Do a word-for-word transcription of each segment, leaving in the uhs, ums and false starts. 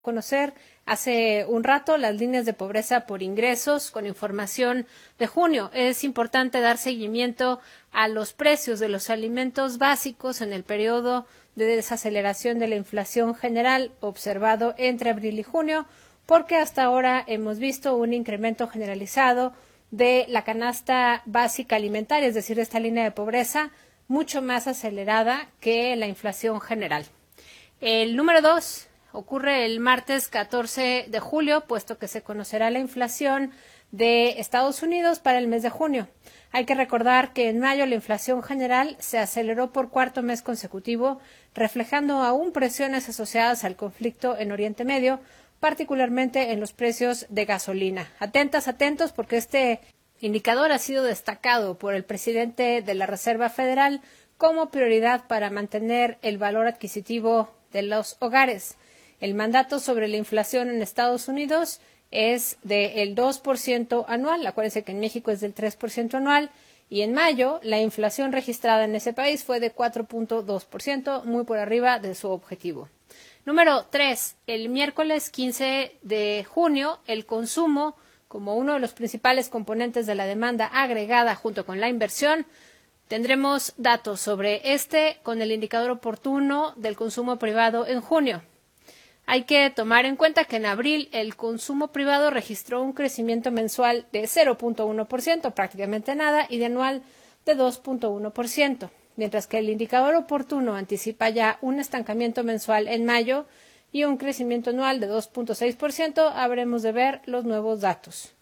conocer hace un rato las líneas de pobreza por ingresos con información de junio. Es importante dar seguimiento a los precios de los alimentos básicos en el periodo de desaceleración de la inflación general observado entre abril y junio, porque hasta ahora hemos visto un incremento generalizado de la canasta básica alimentaria, es decir, esta línea de pobreza, mucho más acelerada que la inflación general. El número dos ocurre el martes catorce de julio, puesto que se conocerá la inflación de Estados Unidos para el mes de junio. Hay que recordar que en mayo la inflación general se aceleró por cuarto mes consecutivo, reflejando aún presiones asociadas al conflicto en Oriente Medio, particularmente en los precios de gasolina. Atentas, atentos, porque este indicador ha sido destacado por el presidente de la Reserva Federal como prioridad para mantener el valor adquisitivo de los hogares. El mandato sobre la inflación en Estados Unidos es del dos por ciento anual. Acuérdense que en México es del tres por ciento anual. Y en mayo, la inflación registrada en ese país fue de cuatro punto dos por ciento, muy por arriba de su objetivo. Número tres. El miércoles quince de junio, el consumo, como uno de los principales componentes de la demanda agregada junto con la inversión, tendremos datos sobre este con el indicador oportuno del consumo privado en junio. Hay que tomar en cuenta que en abril el consumo privado registró un crecimiento mensual de cero punto uno por ciento, prácticamente nada, y de anual de dos punto uno por ciento, mientras que el indicador oportuno anticipa ya un estancamiento mensual en mayo y un crecimiento anual de dos punto seis por ciento. Habremos de ver los nuevos datos.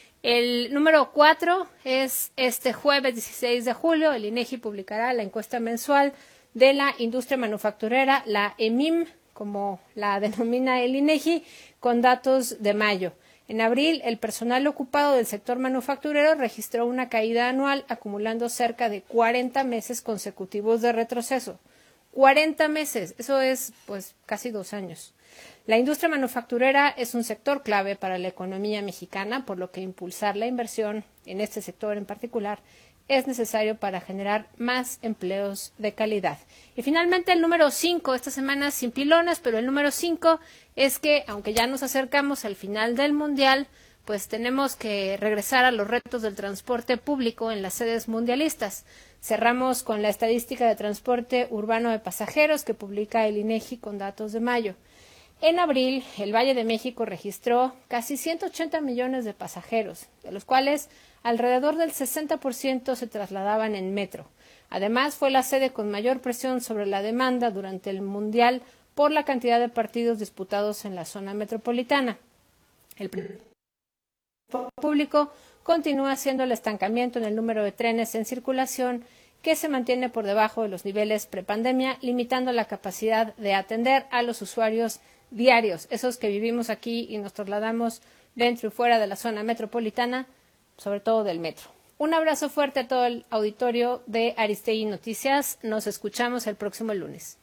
El número cuatro es este jueves dieciséis de julio. El INEGI publicará la encuesta mensual de la industria manufacturera, la E M I M, como la denomina el INEGI, con datos de mayo. En abril, el personal ocupado del sector manufacturero registró una caída anual, acumulando cerca de cuarenta meses consecutivos de retroceso. cuarenta meses, eso es pues casi dos años. La industria manufacturera es un sector clave para la economía mexicana, por lo que impulsar la inversión en este sector en particular es necesario para generar más empleos de calidad. Y finalmente el número cinco, esta semana sin pilones, pero el número cinco es que, aunque ya nos acercamos al final del Mundial, pues tenemos que regresar a los retos del transporte público en las sedes mundialistas. Cerramos con la estadística de transporte urbano de pasajeros que publica el INEGI con datos de mayo. En abril, el Valle de México registró casi ciento ochenta millones de pasajeros, de los cuales alrededor del sesenta por ciento se trasladaban en metro. Además, fue la sede con mayor presión sobre la demanda durante el Mundial por la cantidad de partidos disputados en la zona metropolitana. El público continúa siendo el estancamiento en el número de trenes en circulación, que se mantiene por debajo de los niveles prepandemia, limitando la capacidad de atender a los usuarios diarios, esos que vivimos aquí y nos trasladamos dentro y fuera de la zona metropolitana, sobre todo del metro. Un abrazo fuerte a todo el auditorio de Aristegui Noticias. Nos escuchamos el próximo lunes.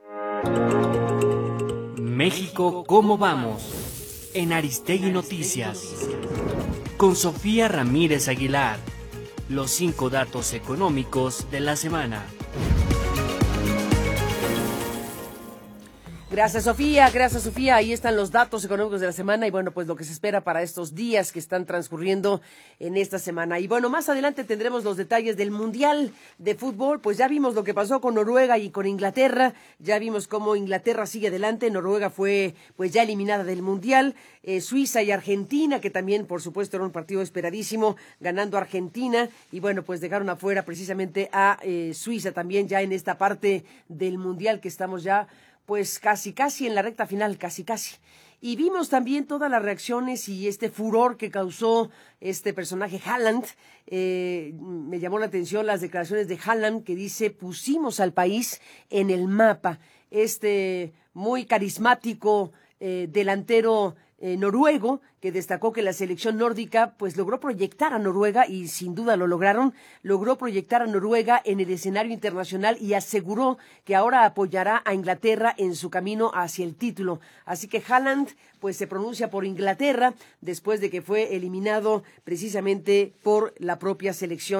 México, ¿cómo vamos? En Aristegui Noticias. Con Sofía Ramírez Aguilar. Los cinco datos económicos de la semana. Gracias, Sofía. Gracias, Sofía. Ahí están los datos económicos de la semana y, bueno, pues lo que se espera para estos días que están transcurriendo en esta semana. Y, bueno, más adelante tendremos los detalles del Mundial de Fútbol. Pues ya vimos lo que pasó con Noruega y con Inglaterra. Ya vimos cómo Inglaterra sigue adelante. Noruega fue, pues, ya eliminada del Mundial. Eh, Suiza y Argentina, que también, por supuesto, era un partido esperadísimo, ganando Argentina. Y, bueno, pues dejaron afuera precisamente a eh, Suiza también ya en esta parte del Mundial que estamos ya pues casi, casi en la recta final, casi, casi. Y vimos también todas las reacciones y este furor que causó este personaje Haaland. Eh, me llamó la atención las declaraciones de Haaland que dice, pusimos al país en el mapa. Este muy carismático eh, delantero eh, noruego, que destacó que la selección nórdica pues logró proyectar a Noruega, y sin duda lo lograron, logró proyectar a Noruega en el escenario internacional y aseguró que ahora apoyará a Inglaterra en su camino hacia el título. Así que Haaland pues se pronuncia por Inglaterra después de que fue eliminado precisamente por la propia selección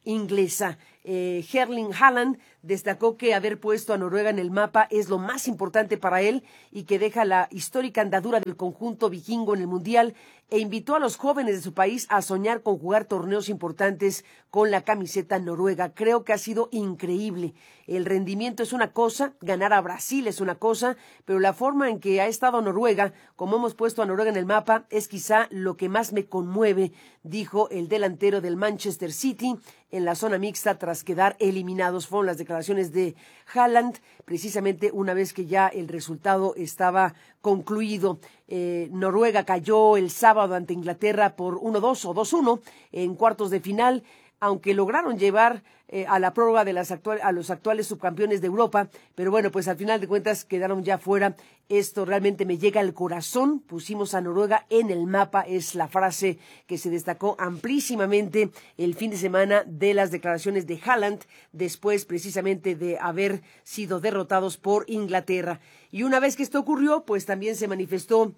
inglesa. Eh, Erling Haaland destacó que haber puesto a Noruega en el mapa es lo más importante para él y que deja la histórica andadura del conjunto vikingo en el Mundial, e invitó a los jóvenes de su país a soñar con jugar torneos importantes con la camiseta noruega. Creo que ha sido increíble. El rendimiento es una cosa, ganar a Brasil es una cosa, pero la forma en que ha estado Noruega, como hemos puesto a Noruega en el mapa, es quizá lo que más me conmueve, dijo el delantero del Manchester City en la zona mixta tras quedar eliminados. Fueron las declaraciones de Haaland, precisamente una vez que ya el resultado estaba concluido. Eh, Noruega cayó el sábado ante Inglaterra por uno dos o dos uno en cuartos de final, aunque lograron llevar eh, a la prórroga de las actual, a los actuales subcampeones de Europa, pero bueno, pues al final de cuentas quedaron ya fuera. Esto realmente me llega al corazón. Pusimos a Noruega en el mapa, es la frase que se destacó amplísimamente el fin de semana de las declaraciones de Haaland, después precisamente de haber sido derrotados por Inglaterra. Y una vez que esto ocurrió, pues también se manifestó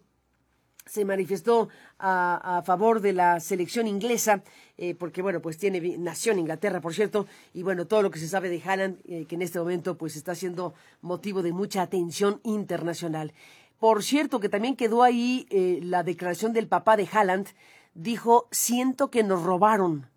se manifestó a, a favor de la selección inglesa, eh, porque bueno, pues tiene, nació en Inglaterra, por cierto, y bueno, todo lo que se sabe de Haaland, eh, que en este momento pues está siendo motivo de mucha atención internacional. Por cierto, que también quedó ahí eh, la declaración del papá de Haaland, dijo: siento que nos robaron.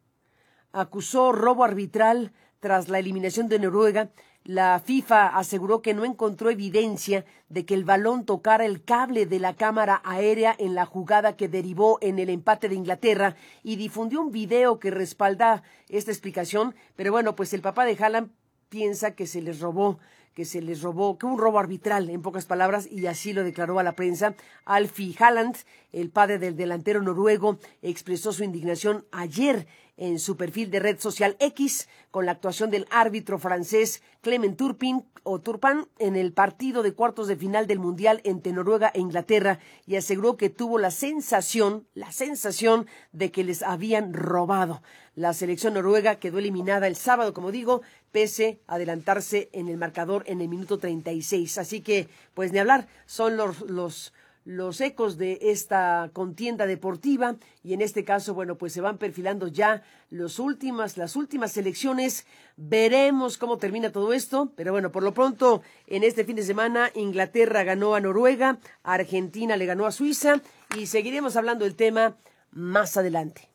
Acusó robo arbitral tras la eliminación de Noruega. La FIFA aseguró que no encontró evidencia de que el balón tocara el cable de la cámara aérea en la jugada que derivó en el empate de Inglaterra, y difundió un video que respalda esta explicación. Pero bueno, pues el papá de Haaland piensa que se les robó, que se les robó, que un robo arbitral, en pocas palabras, y así lo declaró a la prensa. Alfie Haaland, el padre del delantero noruego, expresó su indignación ayer en su perfil de red social X con la actuación del árbitro francés Clement Turpin o Turpan en el partido de cuartos de final del Mundial entre Noruega e Inglaterra, y aseguró que tuvo la sensación, la sensación de que les habían robado. La selección noruega quedó eliminada el sábado, como digo, pese a adelantarse en el marcador en el minuto treinta y seis. Así que, pues ni hablar, son los los los ecos de esta contienda deportiva, y en este caso, bueno, pues se van perfilando ya los últimas, las últimas selecciones. Veremos cómo termina todo esto, pero bueno, por lo pronto, en este fin de semana, Inglaterra ganó a Noruega, Argentina le ganó a Suiza, y seguiremos hablando del tema más adelante.